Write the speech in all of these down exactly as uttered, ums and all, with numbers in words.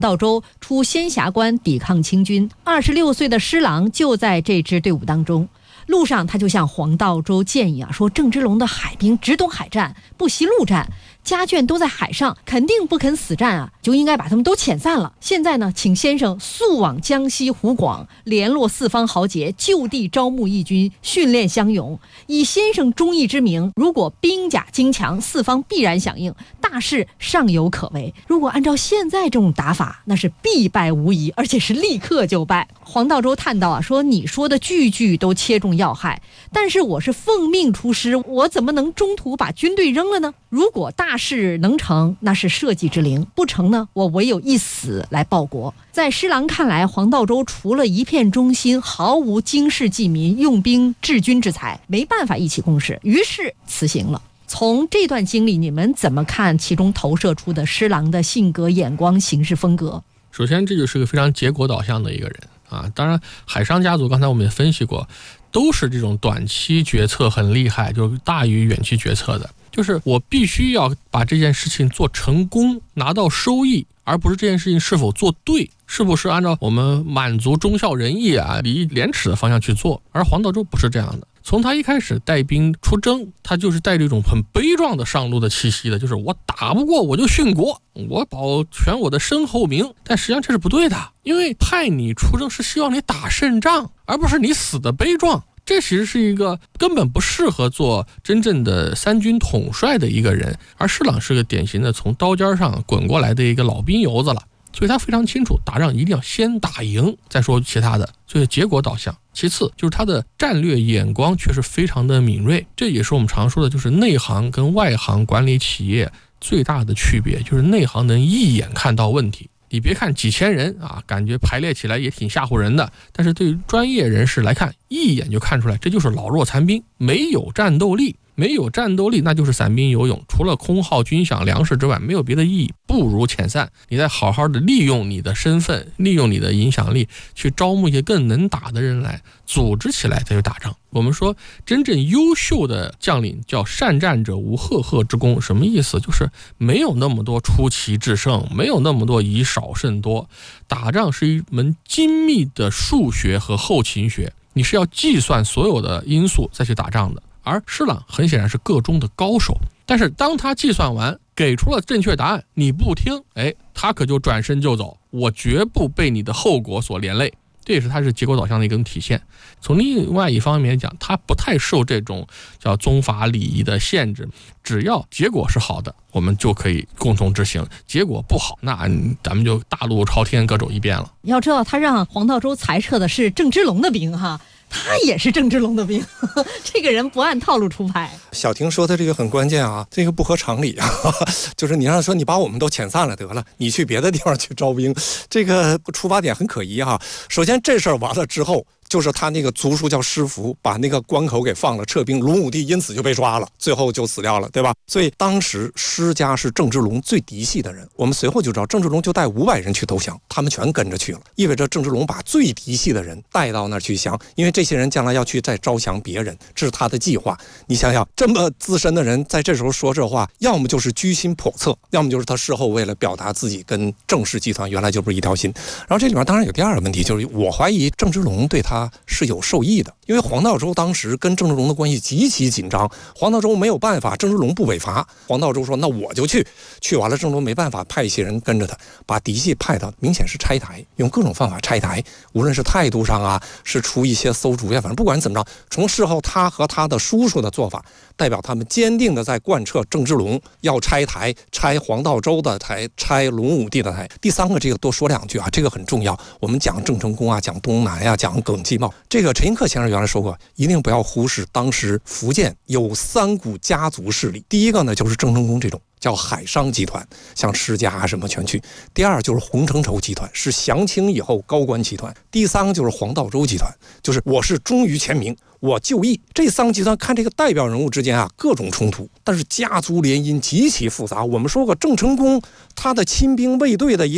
道州出仙霞关抵抗清军，二十六岁的施琅就在这支队伍当中。路上他就向黄道周建议啊，说郑芝龙的海兵只懂海战，不习陆战，家眷都在海上，肯定不肯死战啊，就应该把他们都遣散了。现在呢，请先生速往江西湖广，联络四方豪杰，就地招募义军，训练乡勇。以先生忠义之名，如果兵甲精强，四方必然响应，大事尚有可为。如果按照现在这种打法，那是必败无疑，而且是立刻就败。黄道周叹道啊，说你说的句句都切中要害，但是我是奉命出师，我怎么能中途把军队扔了呢？如果大事能成，那是社稷之灵；不成呢，我唯有一死来报国。在施琅看来，黄道周除了一片忠心，毫无经世济民、用兵治军之才，没办法一起共事，于是辞行了。从这段经历，你们怎么看其中投射出的施琅的性格、眼光、行事风格？ 首先，这就是个非常结果导向的一个人啊。当然，海商家族刚才我们也分析过，都是这种短期决策很厉害，就是大于远期决策的。就是我必须要把这件事情做成功，拿到收益，而不是这件事情是否做对，是不是按照我们满足忠孝仁义啊、礼义廉耻的方向去做。而黄道周不是这样的，从他一开始带兵出征，他就是带着一种很悲壮的上路的气息的，就是我打不过我就殉国，我保全我的身后名。但实际上这是不对的，因为派你出征是希望你打胜仗，而不是你死的悲壮。这其实是一个根本不适合做真正的三军统帅的一个人，而施琅是个典型的从刀尖上滚过来的一个老兵油子了，所以他非常清楚打仗一定要先打赢再说其他的，所以结果导向。其次就是他的战略眼光确实非常的敏锐，这也是我们常说的就是内行跟外行管理企业最大的区别，就是内行能一眼看到问题。你别看几千人啊，感觉排列起来也挺吓唬人的，但是对于专业人士来看，一眼就看出来这就是老弱残兵，没有战斗力。没有战斗力那就是散兵游勇，除了空耗军饷粮食之外没有别的意义，不如遣散。你再好好的利用你的身份，利用你的影响力去招募一些更能打的人来，组织起来再去打仗。我们说真正优秀的将领叫善战者无赫赫之功，什么意思？就是没有那么多出奇制胜，没有那么多以少胜多。打仗是一门精密的数学和后勤学，你是要计算所有的因素再去打仗的。而施琅很显然是个中的高手，但是当他计算完给出了正确答案，你不听，哎，他可就转身就走，我绝不被你的后果所连累。这也是他是结果导向的一个体现。从另外一方面讲，他不太受这种叫宗法礼仪的限制，只要结果是好的，我们就可以共同执行；结果不好，那咱们就大路朝天，各走一边了。 要知道，他让黄道周裁撤的是郑芝龙的兵哈。他也是郑芝龙的兵，这个人不按套路出牌。 小婷说的这个很关键啊，这个不合常理啊，就是你让说你把我们都遣散了得了，你去别的地方去招兵，这个出发点很可疑哈。首先这事儿完了之后，就是他那个族叔叫施福，把那个关口给放了，撤兵，隆武帝因此就被抓了，最后就死掉了，对吧？所以当时施家是郑芝龙最嫡系的人，我们随后就知道郑芝龙就带五百人去投降，他们全跟着去了，意味着郑芝龙把最嫡系的人带到那儿去降，因为这些人将来要去再招降别人，这是他的计划。你想想，这么资深的人在这时候说这话，要么就是居心叵测，要么就是他事后为了表达自己跟郑氏集团原来就不是一条心。然后这里面当然有第二个问题，就是我怀疑郑芝龙对他是有受益的，因为黄道周当时跟郑芝龙的关系极其紧张，黄道周没有办法，郑芝龙不北伐，黄道周说那我就去，去完了郑芝龙没办法，派一些人跟着他，把嫡系派到，明显是拆台，用各种方法拆台，无论是态度上啊，是出一些馊主意，反正不管怎么着，从事后他和他的叔叔的做法，代表他们坚定的在贯彻郑芝龙要拆台，拆黄道周的台，拆隆武帝的台。第三个这个多说两句啊，这个很重要，我们讲郑成功啊，讲东南呀、啊，讲耿继茂，这个陈寅恪先生原来说过，一定不要忽视当时福建有三股家族势力，第一个呢就是郑成功这种叫海商集团，像施家啊什么全去。第二就是洪承畴集团，是降清以后高官集团。第三个就是黄道周集团，就是我是忠于前明，我就义。这三个集团看这个代表人物之间啊各种冲突，但是家族联姻极其复杂。我们说过郑成功他的亲兵卫队的一个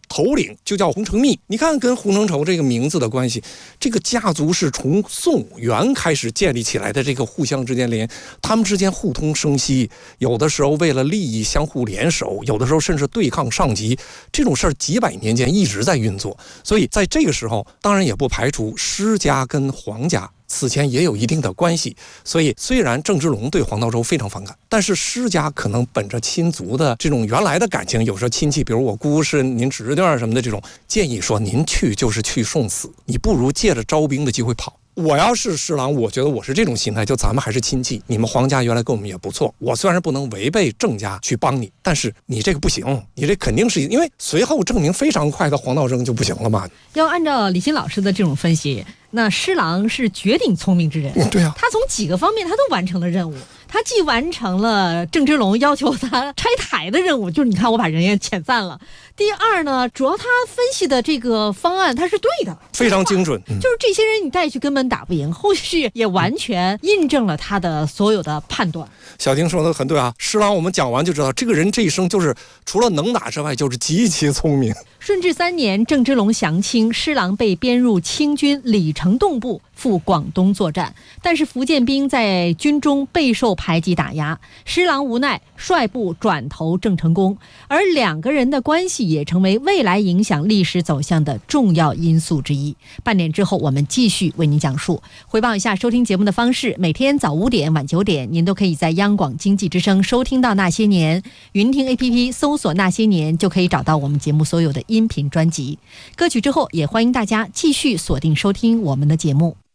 头领就叫洪承密。你看跟洪承畴这个名字的关系，这个家族是从宋元开始建立起来的，这个互相之间连，他们之间互通生息，有的时候为了利益相互联手，有的时候甚至对抗上级，这种事儿几百年间一直在运作。所以在这个时候，当然也不排除施家跟黄家此前也有一定的关系，所以虽然郑芝龙对黄道周非常反感，但是施家可能本着亲族的这种原来的感情，有时候亲戚，比如我姑是您侄女什么的，这种建议说您去就是去送死，你不如借着招兵的机会跑。我要是施琅，我觉得我是这种心态，就咱们还是亲戚，你们黄家原来跟我们也不错，我虽然不能违背郑家去帮你，但是你这个不行，你这肯定是因为随后证明非常快的黄道征就不行了嘛。 要按照李欣老师的这种分析，那施琅是绝顶聪明之人。 嗯、对啊， 他从几个方面他都完成了任务。他既完成了郑芝龙要求他拆台的任务，就是你看我把人也遣散了。第二呢，主要他分析的这个方案他是对的， 非常精准、 嗯、就是这些人你带去根本打不赢，后续也完全印证了他的所有的判断。 小婷说的很对啊，施琅我们讲完就知道，这个人这一生就是除了能打之外，就是极其聪明。 顺治三年，郑芝龙降清，施琅被编入清军李成栋部，赴广东作战。但是福建兵在军中备受排挤打压，施琅无奈率部转投郑成功，而两个人的关系也成为未来影响历史走向的重要因素之一。半点之后，我们继续为您讲述。回报一下收听节目的方式：每天早五点、晚九点，您都可以在央广经济之声收听到《那些年》，云听 A P P 搜索《那些年》就可以找到我们节目所有的音频专辑。歌曲之后，也欢迎大家继续锁定收听我们的节目。